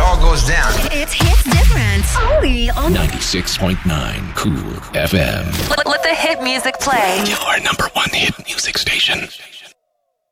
all goes down. It's hits different. Only on 96.9 Cool FM. Let the hit music play. Your number one hit music station.